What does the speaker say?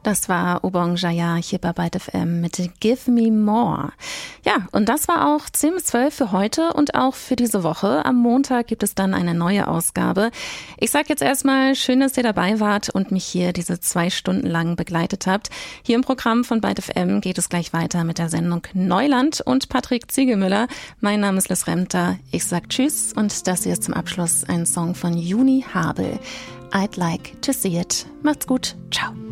Das war Obong Jaya hier bei Byte FM mit Give Me More. Ja, und das war auch 10 bis 12 für heute und auch für diese Woche. Am Montag gibt es dann eine neue Ausgabe. Ich sage jetzt erstmal, schön, dass ihr dabei wart und mich hier diese 2 Stunden lang begleitet habt. Hier im Programm von Byte FM geht es gleich weiter mit der Sendung Neuland und Patrick Ziegelmüller. Mein Name ist Liz Remter. Ich sag Tschüss und das hier ist zum Abschluss ein Song von Juni Habel. I'd like to see it. Macht's gut. Ciao.